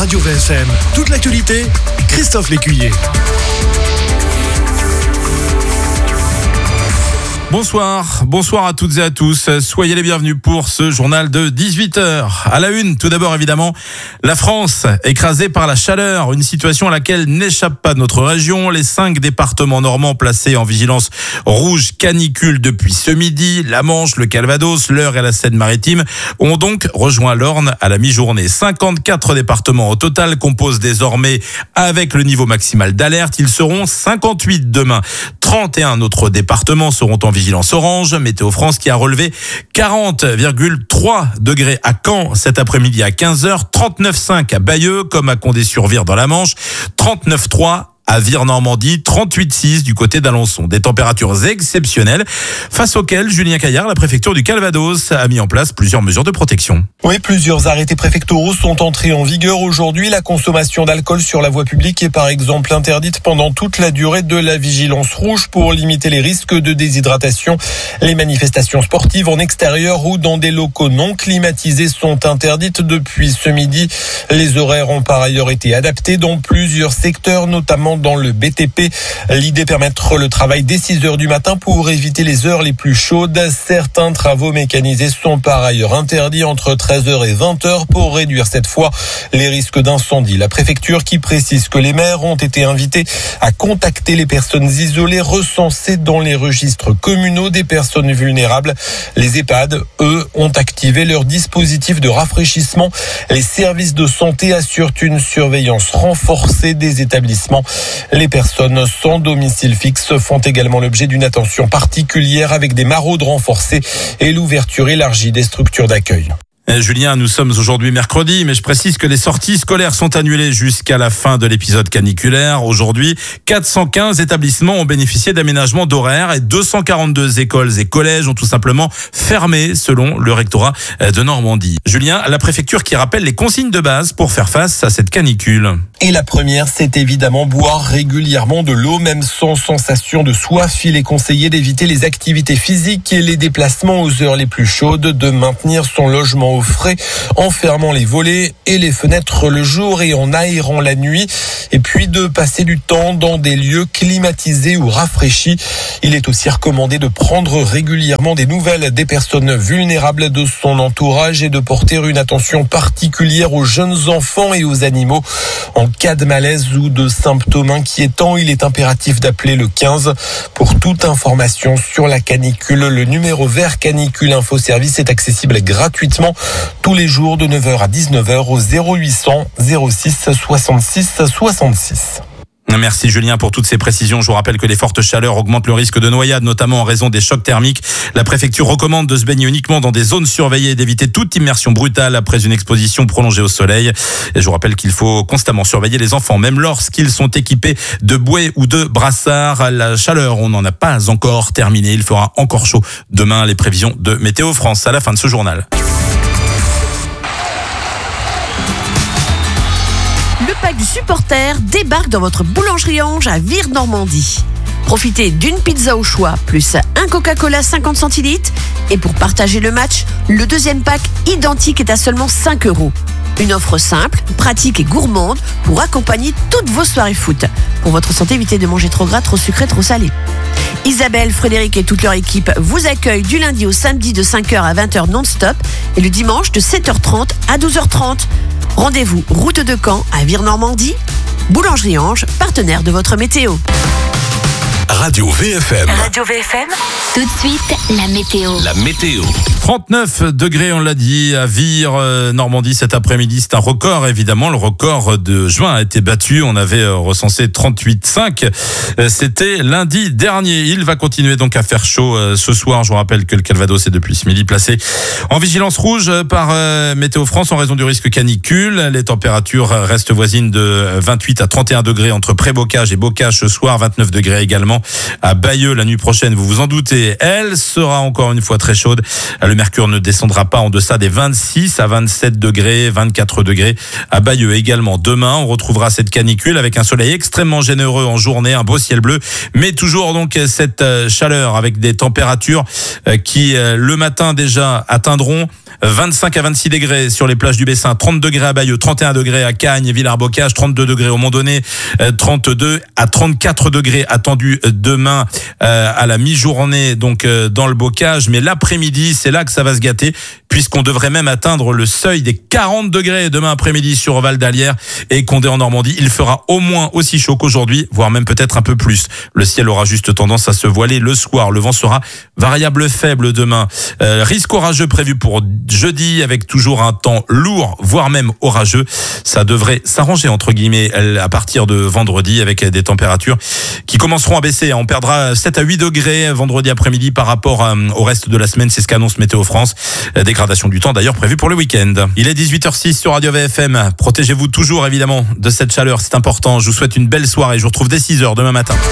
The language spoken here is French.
Radio VFM. Toute l'actualité, Christophe Lécuyer. Bonsoir à toutes et à tous. Soyez les bienvenus pour ce journal de 18h. À la une, tout d'abord évidemment, la France écrasée par la chaleur, une situation à laquelle n'échappe pas notre région. Les 5 départements normands placés en vigilance rouge canicule depuis ce midi, la Manche, le Calvados, l'Eure et la Seine-Maritime ont donc rejoint l'Orne à la mi-journée. 54 départements au total composent désormais avec le niveau maximal d'alerte. Ils seront 58 demain. 31 autres départements seront en vigilance orange. Météo France qui a relevé 40,3 degrés à Caen cet après-midi à 15h, 39,5 à Bayeux comme à Condé-sur-Vire dans la Manche, 39,3 à Vire-Normandie, 38,6 du côté d'Alençon. Des températures exceptionnelles face auxquelles Julien Caillard, la préfecture du Calvados, a mis en place plusieurs mesures de protection. Oui, plusieurs arrêtés préfectoraux sont entrés en vigueur aujourd'hui. La consommation d'alcool sur la voie publique est par exemple interdite pendant toute la durée de la vigilance rouge pour limiter les risques de déshydratation. Les manifestations sportives en extérieur ou dans des locaux non climatisés sont interdites depuis ce midi. Les horaires ont par ailleurs été adaptés dans plusieurs secteurs, notamment dans le BTP. L'idée permettre le travail dès 6h du matin pour éviter les heures les plus chaudes. Certains travaux mécanisés sont par ailleurs interdits entre 13h et 20h pour réduire cette fois les risques d'incendie. La préfecture qui précise que les maires ont été invités à contacter les personnes isolées recensées dans les registres communaux des personnes vulnérables. Les EHPAD, eux, ont activé leur dispositif de rafraîchissement. Les services de santé assurent une surveillance renforcée des établissements. Les personnes sans domicile fixe font également l'objet d'une attention particulière avec des maraudes renforcées et l'ouverture élargie des structures d'accueil. Julien, nous sommes aujourd'hui mercredi, mais je précise que les sorties scolaires sont annulées jusqu'à la fin de l'épisode caniculaire. Aujourd'hui, 415 établissements ont bénéficié d'aménagements d'horaires et 242 écoles et collèges ont tout simplement fermé selon le rectorat de Normandie. Julien, la préfecture qui rappelle les consignes de base pour faire face à cette canicule. Et la première, c'est évidemment boire régulièrement de l'eau, même sans sensation de soif. Il est conseillé d'éviter les activités physiques et les déplacements aux heures les plus chaudes, de maintenir son logement au frais en fermant les volets et les fenêtres le jour et en aérant la nuit, et puis de passer du temps dans des lieux climatisés ou rafraîchis. Il est aussi recommandé de prendre régulièrement des nouvelles des personnes vulnérables de son entourage et de porter une attention particulière aux jeunes enfants et aux animaux. En cas de malaise ou de symptômes inquiétants, il est impératif d'appeler le 15. Pour toute information sur la canicule, le numéro vert Canicule Info Service est accessible gratuitement tous les jours de 9h à 19h au 0800 06 66 66. Merci Julien pour toutes ces précisions. Je vous rappelle que les fortes chaleurs augmentent le risque de noyade, notamment en raison des chocs thermiques. La préfecture recommande de se baigner uniquement dans des zones surveillées et d'éviter toute immersion brutale après une exposition prolongée au soleil. Et je vous rappelle qu'il faut constamment surveiller les enfants, même lorsqu'ils sont équipés de bouées ou de brassards. La chaleur, on n'en a pas encore terminé. Il fera encore chaud demain. Les prévisions de Météo France à la fin de ce journal. Le pack du supporter débarque dans votre boulangerie Ange à Vire-Normandie. Profitez d'une pizza au choix, plus un Coca-Cola 50 centilitres. Et pour partager le match, le deuxième pack identique est à seulement 5 €. Une offre simple, pratique et gourmande pour accompagner toutes vos soirées foot. Pour votre santé, évitez de manger trop gras, trop sucré, trop salé. Isabelle, Frédéric et toute leur équipe vous accueillent du lundi au samedi de 5h à 20h non-stop et le dimanche de 7h30 à 12h30. Rendez-vous route de Caen à Vire-Normandie. Boulangerie Ange, partenaire de votre météo. Radio VFM. Radio VFM. Tout de suite, la météo. 39 degrés, on l'a dit, à Vire-Normandie cet après-midi. C'est un record, évidemment. Le record de juin a été battu. On avait recensé 38,5. C'était lundi dernier. Il va continuer donc à faire chaud ce soir. Je vous rappelle que le Calvados est depuis ce midi placé en vigilance rouge par Météo France en raison du risque canicule. Les températures restent voisines de 28 à 31 degrés entre Prébocage et Bocage ce soir. 29 degrés également à Bayeux la nuit prochaine. Vous vous en doutez, elle sera encore une fois très chaude. Le mercure ne descendra pas en deçà des 26 à 27 degrés, 24 degrés à Bayeux également. Demain, on retrouvera cette canicule avec un soleil extrêmement généreux en journée, un beau ciel bleu, mais toujours donc cette chaleur avec des températures qui le matin déjà atteindront 25 à 26 degrés sur les plages du Bessin, 30 degrés à Bayeux, 31 degrés à Cagnes, Villars-Bocage, 32 degrés au Mont-Donné, 32 à 34 degrés attendus demain à la mi-journée, donc dans le Bocage. Mais l'après-midi, c'est là que ça va se gâter, puisqu'on devrait même atteindre le seuil des 40 degrés demain après-midi sur Val d'Alière et Condé en Normandie. Il fera au moins aussi chaud qu'aujourd'hui, voire même peut-être un peu plus. Le ciel aura juste tendance à se voiler le soir. Le vent sera variable faible demain. Risque orageux prévu pour jeudi, avec toujours un temps lourd, voire même orageux. Ça devrait s'arranger entre guillemets à partir de vendredi, avec des températures qui commenceront à baisser. On perdra 7 à 8 degrés vendredi après-midi par rapport au reste de la semaine. C'est ce qu'annonce Météo France. Dégradation du temps d'ailleurs prévue pour le week-end. Il est 18h06 sur Radio VFM. Protégez-vous toujours évidemment de cette chaleur, c'est important. Je vous souhaite une belle soirée. Je vous retrouve dès 6h demain matin.